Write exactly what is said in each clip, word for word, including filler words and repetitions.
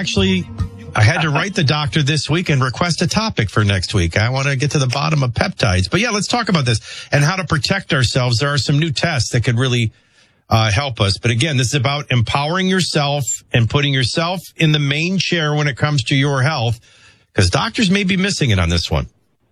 actually, I had to write the doctor this week and request a topic for next week. I want to get to the bottom of peptides. But yeah, let's talk about this and how to protect ourselves. There are some new tests that could really uh, help us. But again, this is about empowering yourself and putting yourself in the main chair when it comes to your health, because doctors may be missing it on this one.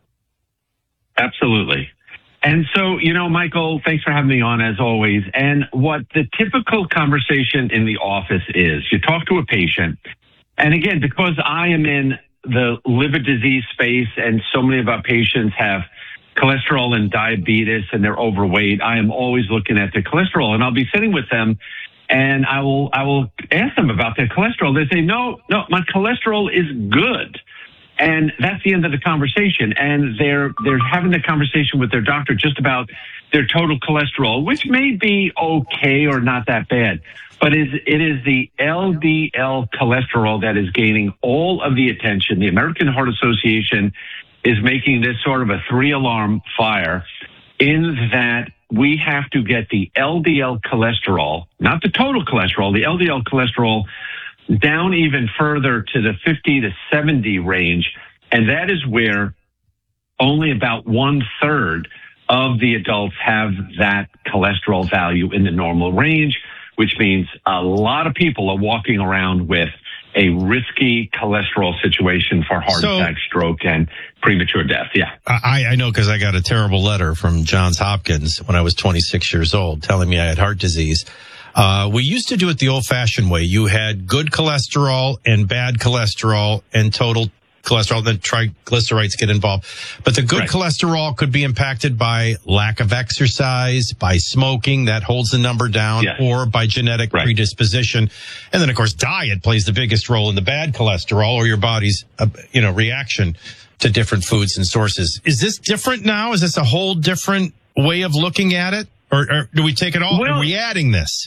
Absolutely. And so, you know, Michael, thanks for having me on as always. And what the typical conversation in the office is, you talk to a patient, and again, because I am in the liver disease space and so many of our patients have cholesterol and diabetes and they're overweight, I am always looking at their cholesterol, and I'll be sitting with them and I will, I will ask them about their cholesterol. They say, no, no, my cholesterol is good. And that's the end of the conversation. And they're they're having the conversation with their doctor just about their total cholesterol, which may be okay or not that bad. But it is the L D L cholesterol that is gaining all of the attention. The American Heart Association is making this sort of a three-alarm fire in that we have to get the L D L cholesterol, not the total cholesterol, the L D L cholesterol, down even further to the fifty to seventy range. And that is where only about one third of the adults have that cholesterol value in the normal range, which means a lot of people are walking around with a risky cholesterol situation for heart so, attack, stroke, and premature death. Yeah. I, I know because I got a terrible letter from Johns Hopkins when I was twenty-six years old telling me I had heart disease. Uh, we used to do it the old-fashioned way. You had good cholesterol and bad cholesterol and total cholesterol, then triglycerides get involved. But the good right. cholesterol could be impacted by lack of exercise, by smoking, that holds the number down, yes. or by genetic right. predisposition. And then, of course, diet plays the biggest role in the bad cholesterol or your body's, uh, you know, reaction to different foods and sources. Is this different now? Is this a whole different way of looking at it? Or, or do we take it all? Well, are we adding this?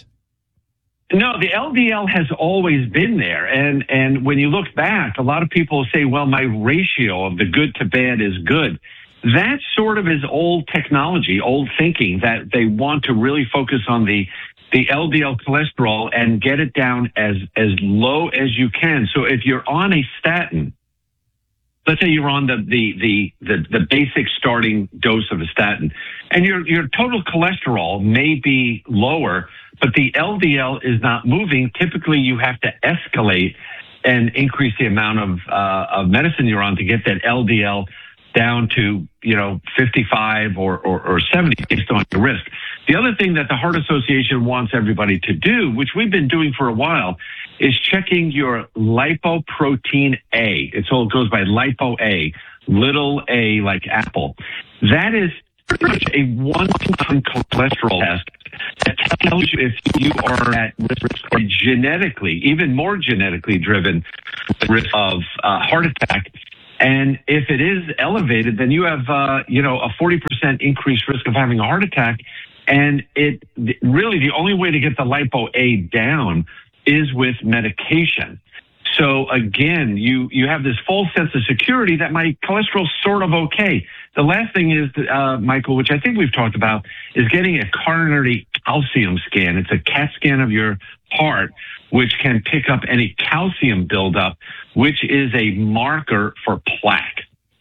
No, the L D L has always been there. And, and when you look back, a lot of people say, well, my ratio of the good to bad is good. That sort of is old technology, old thinking, that they want to really focus on the, the L D L cholesterol and get it down as, as low as you can. So if you're on a statin, let's say you're on the, the, the, the, the basic starting dose of a statin, and your, your total cholesterol may be lower, but the L D L is not moving. Typically, you have to escalate and increase the amount of, uh, of medicine you're on to get that L D L down to, you know, fifty-five or, or, or seventy based on your risk. The other thing that the Heart Association wants everybody to do, which we've been doing for a while, is checking your lipoprotein A. It all goes by lipo A, little a like apple. That is pretty much a one-time cholesterol test that tells you if you are at risk or genetically, even more genetically driven risk of uh, heart attack. And if it is elevated, then you have, uh, you know, a forty percent increased risk of having a heart attack. And it really, the only way to get the lipo A down is with medication. So again, you, you have this false sense of security that my cholesterol's sort of okay. The last thing is, uh, Michael, which I think we've talked about, is getting a coronary calcium scan. It's a CAT scan of your heart, which can pick up any calcium buildup, which is a marker for plaque.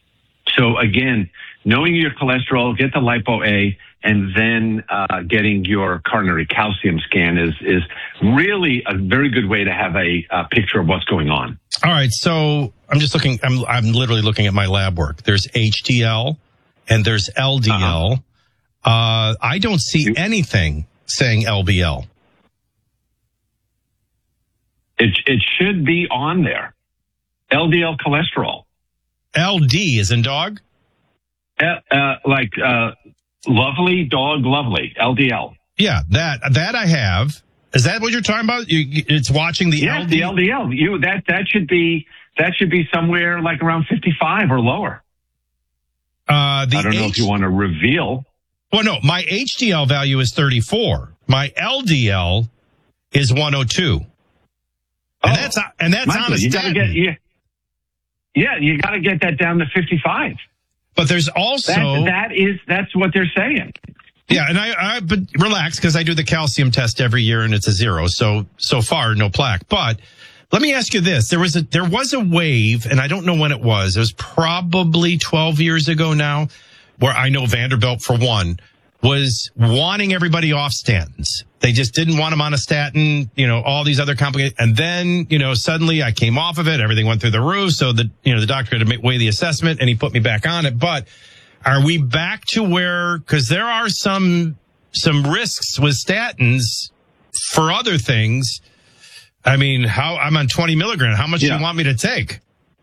So again, knowing your cholesterol, get the lipo A, and then uh, getting your coronary calcium scan is is really a very good way to have a, a picture of what's going on. All right, so I'm just looking. I'm I'm literally looking at my lab work. There's H D L and there's L D L. Uh-huh. Uh, I don't see anything saying L B L. It it should be on there. L D L cholesterol. L D is in dog? Uh, uh, like uh, lovely, dog, lovely, L D L. Yeah, that that I have. Is that what you're talking about? You, it's watching the yes, L D L? the L D L. You that that should be that should be somewhere like around fifty-five or lower. Uh, the I don't H- know if you want to reveal. Well, no, my H D L value is thirty-four. My L D L is one oh two. And oh, that's and that's Michael, on a you gotta statin. get, yeah, yeah, you got to get that down to fifty-five. But there's also that, that is that's what they're saying. Yeah, and I, I but relax because I do the calcium test every year and it's a zero. So so far no plaque. But Let me ask you this. There was a, there was a wave, and I don't know when it was. It was probably twelve years ago now, where I know Vanderbilt, for one, was wanting everybody off statins. They just didn't want them on a statin, you know, all these other complicated. And then, you know, suddenly I came off of it. Everything went through the roof. So the, you know, the doctor had to make, weigh the assessment and he put me back on it. But are we back to where, cause there are some, some risks with statins for other things. I mean, how I'm on twenty milligrams. How much yeah. do you want me to take?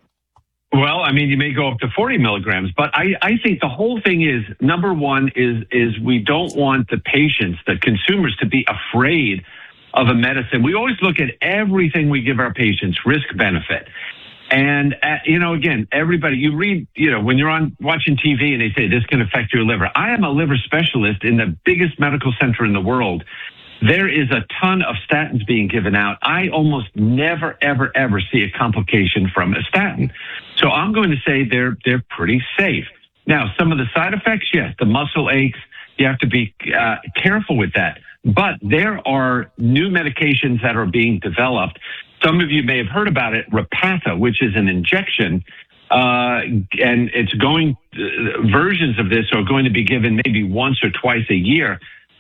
Well, I mean, you may go up to forty milligrams, but I, I think the whole thing is, number one is, is we don't want the patients, the consumers, to be afraid of a medicine. We always look at everything we give our patients, risk benefit. And, uh, you know, again, everybody, you read, you know, when you're on watching T V and they say this can affect your liver. I am a liver specialist in the biggest medical center in the world. There is a ton of statins being given out. I almost never, ever, ever see a complication from a statin. So I'm going to say they're they're pretty safe. Now, some of the side effects, yes, the muscle aches, you have to be uh, careful with that. But there are new medications that are being developed. Some of you may have heard about it, Repatha, which is an injection. Uh, and it's going, uh, versions of this are going to be given maybe once or twice a year.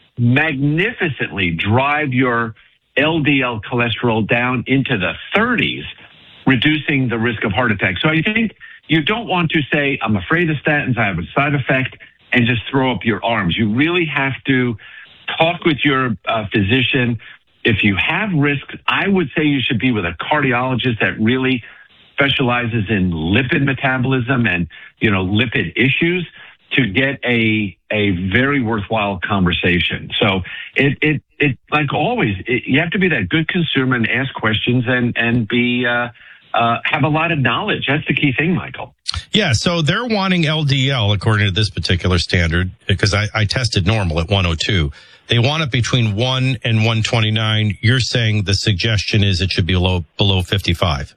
Magnificently drive your L D L cholesterol down into the thirties, reducing the risk of heart attack. So I think you don't want to say, I'm afraid of statins, I have a side effect, and just throw up your arms. You really have to talk with your uh, physician. If you have risk, I would say you should be with a cardiologist that really specializes in lipid metabolism and, you know, lipid issues, to get a a very worthwhile conversation. So it it it like always, it, you have to be that good consumer and ask questions and and be uh, uh, have a lot of knowledge. That's the key thing, Michael. Yeah. So they're wanting L D L according to this particular standard, because I, I tested normal at one oh two. They want it between one and one twenty-nine. You're saying the suggestion is it should be below below fifty-five.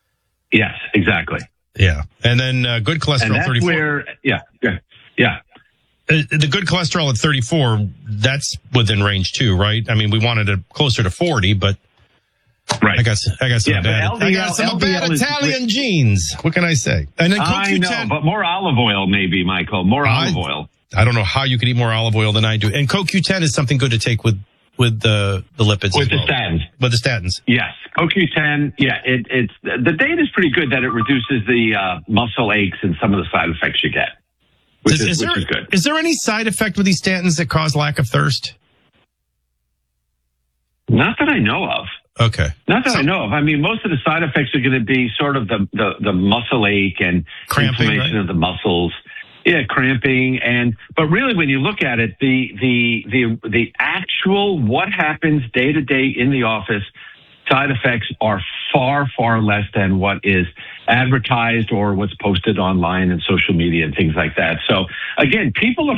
Yes, exactly. Yeah. And then uh, good cholesterol, and that's thirty-four. Where, yeah, yeah. Yeah. Uh, the good cholesterol at thirty-four, that's within range too, right? I mean, we wanted it closer to forty, but right. I got, I got some yeah, bad, L D L, I got some L D L bad is, Italian genes. What can I say? And then I know, but more olive oil, maybe, Michael. More I, olive oil. I don't know how you could eat more olive oil than I do. And C O Q ten is something good to take with, with the, the lipids. With as well. the statins. With the statins. Yes. C O Q ten, yeah, it, it's, the data is pretty good that it reduces the uh, muscle aches and some of the side effects you get. Which is, is, is, which there, is good. Is there any side effect with these statins that cause lack of thirst? Not that I know of. Okay. Not that so, I know of. I mean, most of the side effects are going to be sort of the, the, the muscle ache and cramping, inflammation right? of the muscles. Yeah, cramping. And, but really when you look at it, the, the, the, the actual what happens day to day in the office, side effects are far, far less than what is advertised or what's posted online and social media and things like that. So again, people are